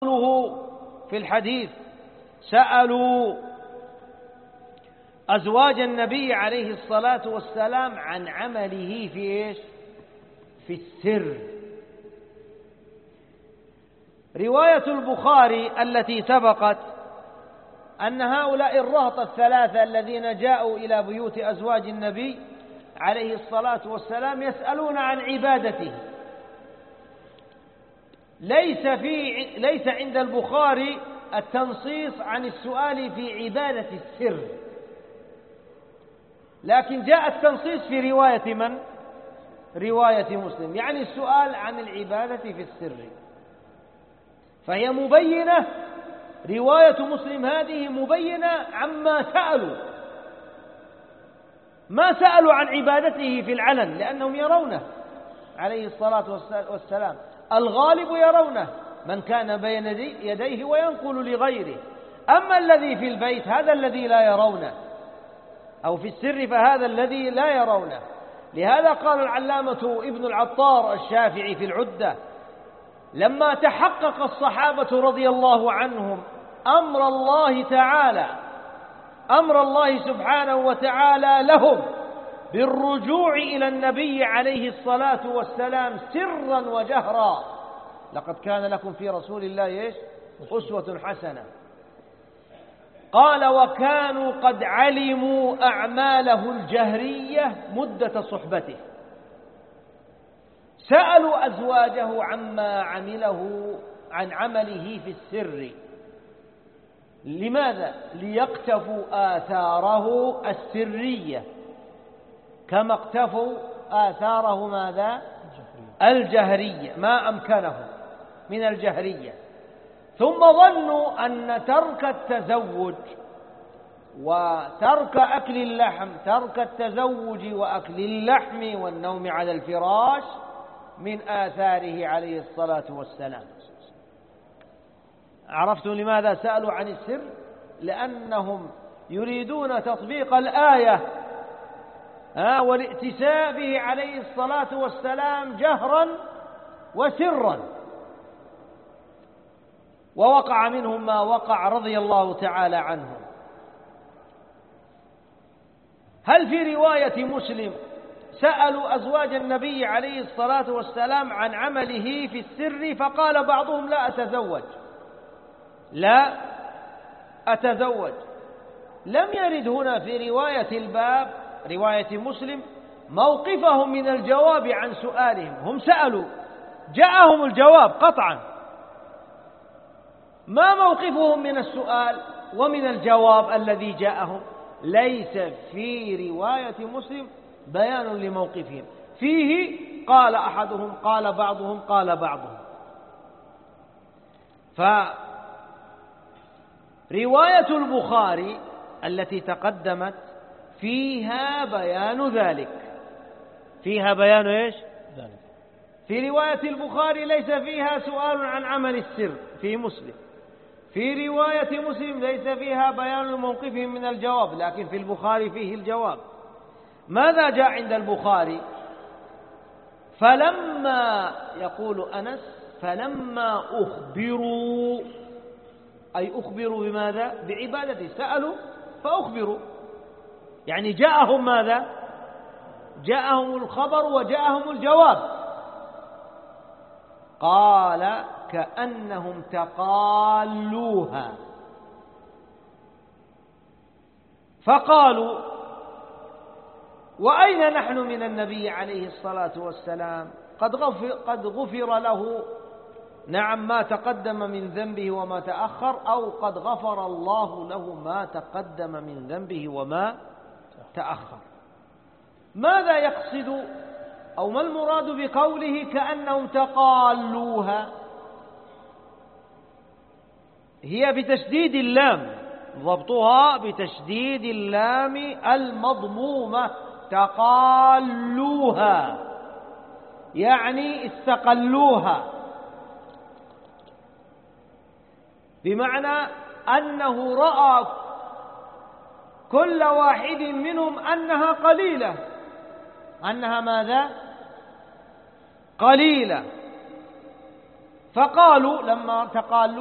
في الحديث سألوا أزواج النبي عليه الصلاة والسلام عن عمله في إيش؟ في السر. رواية البخاري التي سبقت أن هؤلاء الرهط الثلاثة الذين جاءوا إلى بيوت أزواج النبي عليه الصلاة والسلام يسألون عن عبادته. ليس عند البخاري التنصيص عن السؤال في عبادة السر، لكن جاء التنصيص في رواية من؟ رواية مسلم، يعني السؤال عن العبادة في السر، فهي مبينة. رواية مسلم هذه مبينة عما سألوا، ما سألوا عن عبادته في العلن لأنهم يرونه عليه الصلاة والسلام، الغالب يرونه، من كان بين يديه وينقل لغيره. أما الذي في البيت هذا الذي لا يرونه، أو في السر فهذا الذي لا يرونه. لهذا قال العلامة ابن العطار الشافعي في العدة: لما تحقق الصحابة رضي الله عنهم أمر الله سبحانه وتعالى لهم بالرجوع إلى النبي عليه الصلاة والسلام سرا وجهرا، لقد كان لكم في رسول الله أسوة حسنة. قال: وكانوا قد علموا أعماله الجهرية مدة صحبته، سألوا أزواجه عما عمله عن عمله في السر. لماذا؟ ليقتفوا آثاره السرية كما اقتفوا آثاره ماذا؟ الجهرية، ما أمكنه من الجهرية. ثم ظنوا أن ترك التزوج وترك أكل اللحم، ترك التزوج وأكل اللحم والنوم على الفراش من آثاره عليه الصلاة والسلام. عرفتم لماذا سألوا عن السر؟ لأنهم يريدون تطبيق الآية والائتساء به عليه الصلاة والسلام جهرا وسرا، ووقع منهم ما وقع رضي الله تعالى عنهم. هل في رواية مسلم سألوا أزواج النبي عليه الصلاة والسلام عن عمله في السر فقال بعضهم: لا أتزوج. لم يرد هنا في رواية الباب رواية مسلم موقفهم من الجواب عن سؤالهم. هم سألوا، جاءهم الجواب قطعا، ما موقفهم من السؤال ومن الجواب الذي جاءهم؟ ليس في رواية مسلم بيان لموقفهم، فيه قال أحدهم، قال بعضهم، قال بعضهم. فرواية البخاري التي تقدمت فيها بيان ذلك، فيها بيان إيش؟ ذلك. في رواية البخاري ليس فيها سؤال عن عمل السر في مسلم، في رواية مسلم ليس فيها بيان موقفهم من الجواب، لكن في البخاري فيه الجواب. ماذا جاء عند البخاري؟ فلما، يقول أنس: فلما أخبروا، أي أخبروا بماذا؟ بعبادته، سألوا فأخبروا، يعني جاءهم ماذا؟ جاءهم الخبر وجاءهم الجواب. قال: كأنهم تقالوها، فقالوا: وأين نحن من النبي عليه الصلاة والسلام؟ قد غفر له، نعم، ما تقدم من ذنبه وما تأخر، أو قد غفر الله له ما تقدم من ذنبه وما تأخر. ماذا يقصد أو ما المراد بقوله كأنهم تقالوها؟ هي بتشديد اللام، ضبطها بتشديد اللام المضمومة، تقالوها يعني استقلوها، بمعنى أنه رأى كل واحد منهم أنها قليلة، أنها ماذا؟ قليلة. فقالوا لما تقالوا